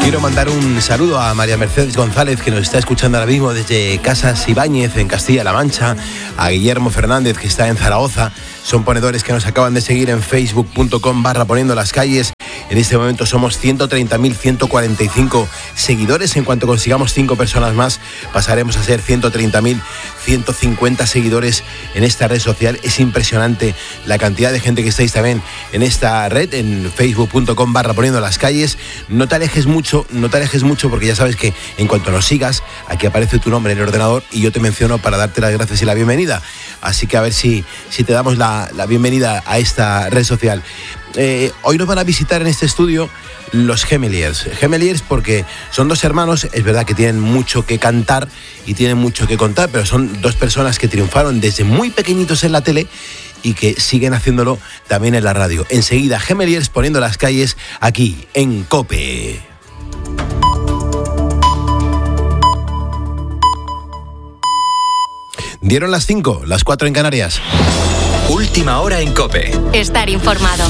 Quiero mandar un saludo a María Mercedes González, que nos está escuchando ahora mismo desde Casas Ibáñez, en Castilla-La Mancha, a Guillermo Fernández, que está en Zaragoza. Son ponedores que nos acaban de seguir en facebook.com/poniendo las calles. En este momento somos 130.145 seguidores. En cuanto consigamos 5 personas más, pasaremos a ser 130.150 seguidores en esta red social. Es impresionante la cantidad de gente que estáis también en esta red, en facebook.com/poniendo las calles. No te alejes mucho, porque ya sabes que en cuanto nos sigas, aquí aparece tu nombre en el ordenador y yo te menciono para darte las gracias y la bienvenida. Así que a ver si te damos la bienvenida a esta red social. Hoy nos van a visitar en este estudio los Gemeliers porque son 2 hermanos. Es verdad que tienen mucho que cantar y tienen mucho que contar, pero son 2 personas que triunfaron desde muy pequeñitos en la tele y que siguen haciéndolo también en la radio. Enseguida, Gemeliers poniendo las calles aquí en COPE. Dieron las 5, las 4 en Canarias. Última hora en COPE. Estar informado.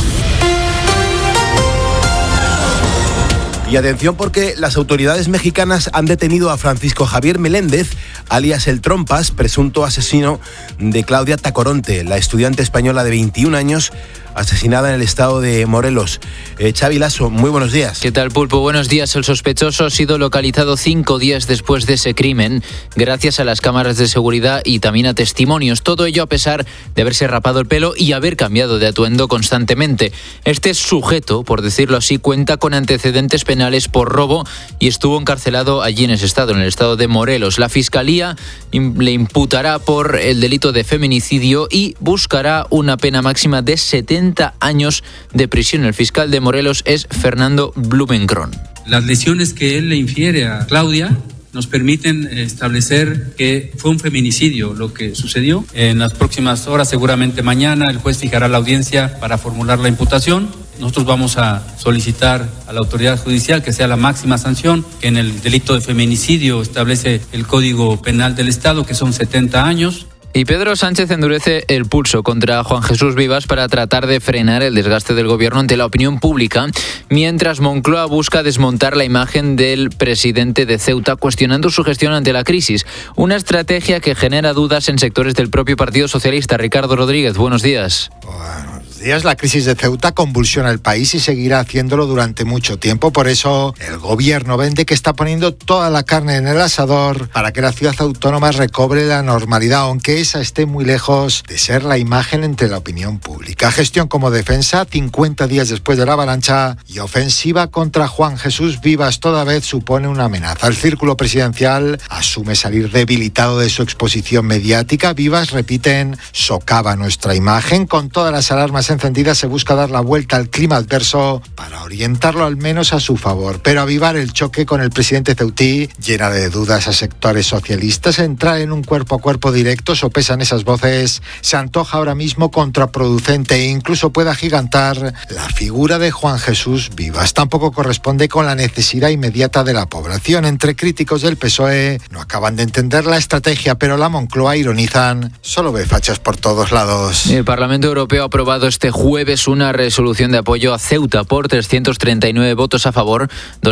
Y atención, porque las autoridades mexicanas han detenido a Francisco Javier Meléndez, alias El Trompas, presunto asesino de Claudia Tacoronte, la estudiante española de 21 años, asesinada en el estado de Morelos. Xavi Lasso, muy buenos días. ¿Qué tal, Pulpo? Buenos días. El sospechoso ha sido localizado 5 días después de ese crimen, gracias a las cámaras de seguridad y también a testimonios. Todo ello a pesar de haberse rapado el pelo y haber cambiado de atuendo constantemente. Este sujeto, por decirlo así, cuenta con antecedentes penales por robo y estuvo encarcelado allí en ese estado, en el estado de Morelos. La Fiscalía le imputará por el delito de feminicidio y buscará una pena máxima de 70 años de prisión. El fiscal de Morelos es Fernando Blumenkron. Las lesiones que él le infiere a Claudia nos permiten establecer que fue un feminicidio lo que sucedió. En las próximas horas, seguramente mañana, el juez fijará la audiencia para formular la imputación. Nosotros vamos a solicitar a la autoridad judicial que sea la máxima sanción, que en el delito de feminicidio establece el Código Penal del Estado, que son 70 años. Y Pedro Sánchez endurece el pulso contra Juan Jesús Vivas para tratar de frenar el desgaste del gobierno ante la opinión pública, mientras Moncloa busca desmontar la imagen del presidente de Ceuta, cuestionando su gestión ante la crisis. Una estrategia que genera dudas en sectores del propio Partido Socialista. Ricardo Rodríguez, buenos días. Buenos días. La crisis de Ceuta convulsiona el país y seguirá haciéndolo durante mucho tiempo. Por eso el gobierno vende que está poniendo toda la carne en el asador para que la ciudad autónoma recobre la normalidad, aunque esa esté muy lejos de ser la imagen entre la opinión pública. Gestión como defensa, 50 días después de la avalancha, y ofensiva contra Juan Jesús Vivas toda vez supone una amenaza. El círculo presidencial asume salir debilitado de su exposición mediática. Vivas, repiten, socava nuestra imagen. Con todas las alarmas encendidas se busca dar la vuelta al clima adverso para orientarlo al menos a su favor, pero avivar el choque con el presidente ceutí llena de dudas a sectores socialistas. Entrar en un cuerpo a cuerpo directo, pesan esas voces, se antoja ahora mismo contraproducente e incluso puede agigantar la figura de Juan Jesús Vivas. Tampoco corresponde con la necesidad inmediata de la población. Entre críticos del PSOE no acaban de entender la estrategia, pero la Moncloa, ironizan, solo ve fachas por todos lados. El Parlamento Europeo ha aprobado este jueves una resolución de apoyo a Ceuta por 339 votos a favor,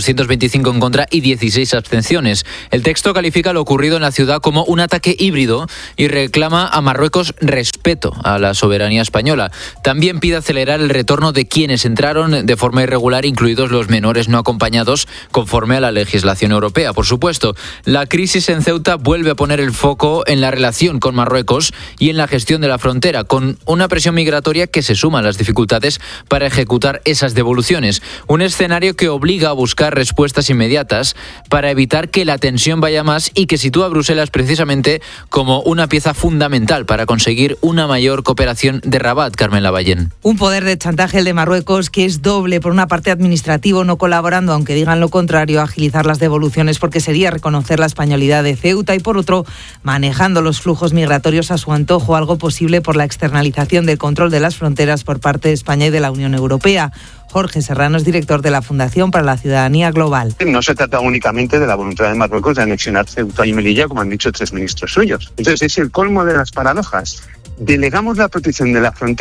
225 en contra y 16 abstenciones. El texto califica lo ocurrido en la ciudad como un ataque híbrido y reclama a Marruecos respeto a la soberanía española. También pide acelerar el retorno de quienes entraron de forma irregular, incluidos los menores no acompañados, conforme a la legislación europea. Por supuesto, la crisis en Ceuta vuelve a poner el foco en la relación con Marruecos y en la gestión de la frontera, con una presión migratoria que se suma a las dificultades para ejecutar esas devoluciones. Un escenario que obliga a buscar respuestas inmediatas para evitar que la tensión vaya más y que sitúa a Bruselas precisamente como una pieza fundamental para conseguir una mayor cooperación de Rabat. Carmen Lavallén. Un poder de chantaje el de Marruecos, que es doble. Por una parte, administrativo, no colaborando, aunque digan lo contrario, agilizar las devoluciones porque sería reconocer la españolidad de Ceuta, y por otro, manejando los flujos migratorios a su antojo, algo posible por la externalización del control de las fronteras por parte de España y de la Unión Europea. Jorge Serrano es director de la Fundación para la Ciudadanía Global. No se trata únicamente de la voluntad de Marruecos de anexionar Ceuta y Melilla, como han dicho 3 ministros suyos. Entonces es el colmo de las paradojas. Delegamos la protección de la frontera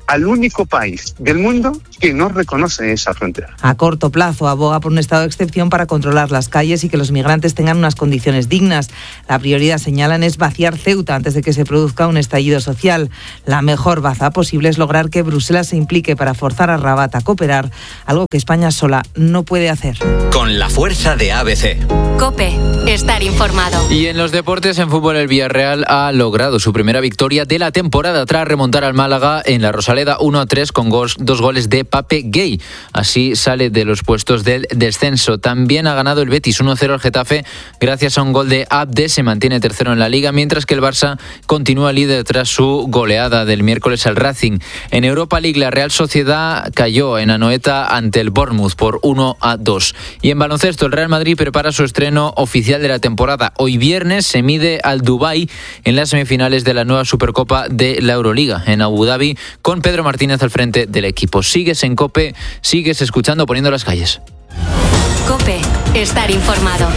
al único país del mundo que no reconoce esa frontera. A corto plazo aboga por un estado de excepción para controlar las calles y que los migrantes tengan unas condiciones dignas. La prioridad, señalan, es vaciar Ceuta antes de que se produzca un estallido social. La mejor baza posible es lograr que Bruselas se implique para forzar a Rabat a cooperar, algo que España sola no puede hacer. Con la fuerza de ABC. COPE, estar informado. Y en los deportes, en fútbol, el Villarreal ha logrado su primera victoria de la temporada tras remontar al Málaga en la Rosaleda 1-3 con 2 goles de Pape Gay. Así sale de los puestos del descenso. También ha ganado el Betis 1-0 al Getafe gracias a un gol de Abde. Se mantiene tercero en la Liga, mientras que el Barça continúa líder tras su goleada del miércoles al Racing. En Europa League, la Real Sociedad cayó en Anoeta ante el Bournemouth por 1-2. Y en baloncesto, el Real Madrid prepara su estreno oficial de la temporada. Hoy viernes se mide al Dubái en las semifinales de la nueva Supercopa de la Euroliga en Abu Dhabi, con Pedro Martínez al frente del equipo. Sigues en COPE, sigues escuchando Poniendo las Calles. COPE, estar informado.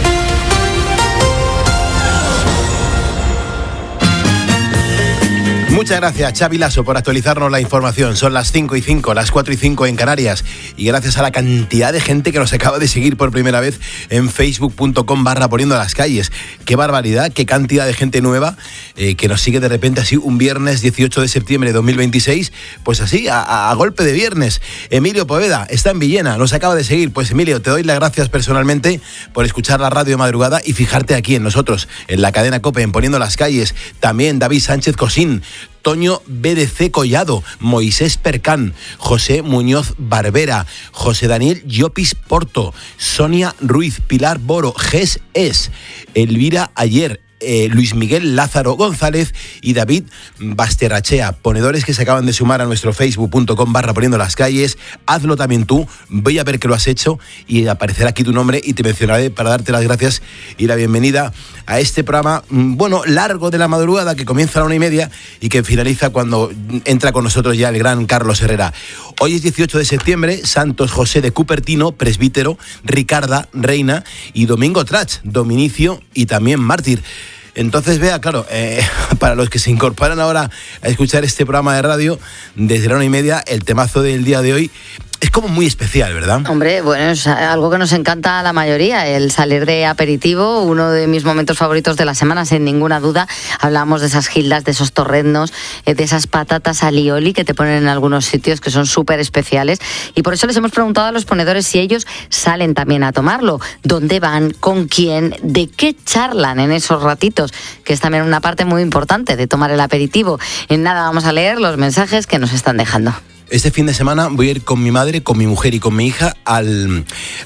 Muchas gracias, Xavi Lasso, por actualizarnos la información. Son las 5:05, las 4:05 en Canarias. Y gracias a la cantidad de gente que nos acaba de seguir por primera vez en facebook.com/Poniendo las Calles. Qué barbaridad, qué cantidad de gente nueva que nos sigue de repente así un viernes 18 de septiembre de 2026. Pues así, a golpe de viernes. Emilio Poveda está en Villena, nos acaba de seguir. Pues Emilio, te doy las gracias personalmente por escuchar la radio de madrugada y fijarte aquí en nosotros, en la cadena COPE, en Poniendo las Calles. También David Sánchez Cosín, Toño BDC Collado, Moisés Percán, José Muñoz Barbera, José Daniel Llopis Porto, Sonia Ruiz, Pilar Boro, Ges Es, Elvira Ayer, Luis Miguel Lázaro González y David Basterrachea, ponedores que se acaban de sumar a nuestro facebook.com/Poniendo las Calles. Hazlo también tú, voy a ver que lo has hecho y aparecerá aquí tu nombre y te mencionaré para darte las gracias y la bienvenida a este programa, bueno, largo de la madrugada, que comienza a la 1:30 y que finaliza cuando entra con nosotros ya el gran Carlos Herrera. Hoy es 18 de septiembre, Santos José de Cupertino, presbítero, Ricarda, reina, y Domingo Trach, dominicio y también mártir. Entonces, vea, claro, para los que se incorporan ahora a escuchar este programa de radio, desde la 1:30, el temazo del día de hoy es como muy especial, ¿verdad? Hombre, bueno, es algo que nos encanta a la mayoría, el salir de aperitivo, uno de mis momentos favoritos de la semana, sin ninguna duda. Hablamos de esas gildas, de esos torreznos, de esas patatas alioli que te ponen en algunos sitios que son súper especiales, y por eso les hemos preguntado a los ponedores si ellos salen también a tomarlo, dónde van, con quién, de qué charlan en esos ratitos, que es también una parte muy importante de tomar el aperitivo. En nada, vamos a leer los mensajes que nos están dejando. Este fin de semana voy a ir con mi madre, con mi mujer y con mi hija al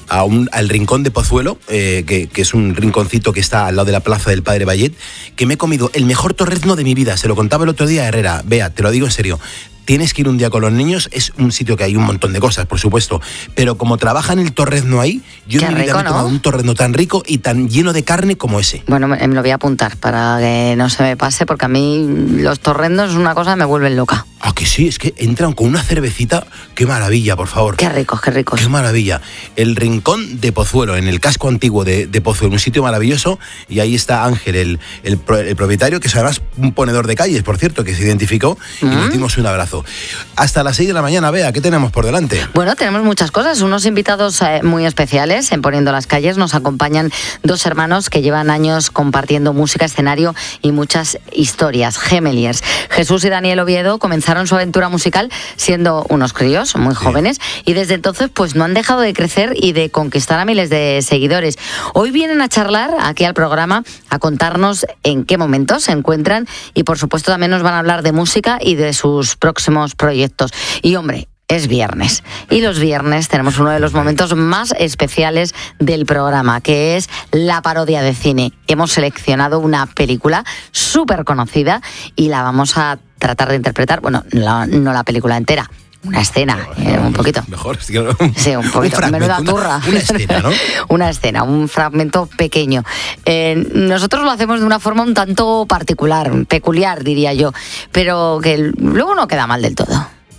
Rincón de Pozuelo, que es un rinconcito que está al lado de la plaza del Padre Vallet, que me he comido el mejor torrezno de mi vida. Se lo contaba el otro día a Herrera. Vea, te lo digo en serio. Tienes que ir un día con los niños, es un sitio que hay un montón de cosas, por supuesto, pero como trabajan el torrezno ahí, yo en mi vida me he tomado un torrezno tan rico y tan lleno de carne como ese. Bueno, me lo voy a apuntar para que no se me pase, porque a mí los torreznos es una cosa que me vuelven loca. Ah, que sí, es que entran con una cervecita, qué maravilla, por favor. Qué ricos, qué ricos. Qué maravilla. El Rincón de Pozuelo, en el casco antiguo de Pozuelo, un sitio maravilloso, y ahí está Ángel, el propietario, que es además un ponedor de calles, por cierto, que se identificó, y le dimos un abrazo. Hasta las 6 de la mañana, Bea, ¿qué tenemos por delante? Bueno, tenemos muchas cosas, unos invitados muy especiales. En Poniendo las Calles nos acompañan dos hermanos que llevan años compartiendo música, escenario y muchas historias, Gemeliers. Jesús y Daniel Oviedo comenzaron su aventura musical siendo unos críos muy jóvenes, y desde entonces pues no han dejado de crecer y de conquistar a miles de seguidores. Hoy vienen a charlar aquí al programa, a contarnos en qué momentos se encuentran, y por supuesto también nos van a hablar de música y de sus próximos proyectos. Y hombre, es viernes, y los viernes tenemos uno de los momentos más especiales del programa, que es la parodia de cine. Hemos seleccionado una película súper conocida y la vamos a tratar de interpretar, bueno, no la película entera, una escena, un poquito. Mejor, sí, un poquito. Menuda turra. Una escena, ¿no? Una escena, un fragmento pequeño. Nosotros lo hacemos de una forma un tanto particular, peculiar, diría yo, pero que luego no queda mal del todo.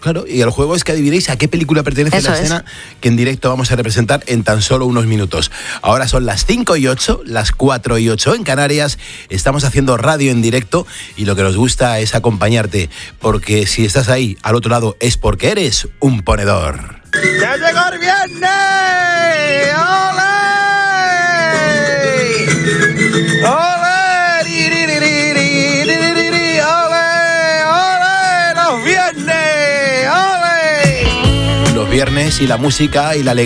Claro, y el juego es que adivinéis a qué película pertenece la escena que en directo vamos a representar en tan solo unos minutos. Ahora son las 5:08, las 4:08 en Canarias. Estamos haciendo radio en directo y lo que nos gusta es acompañarte, porque si estás ahí al otro lado es porque eres un ponedor. ¡Ya llegó el viernes! ¡Ole! ¡Ole! Viernes y la música y la alegría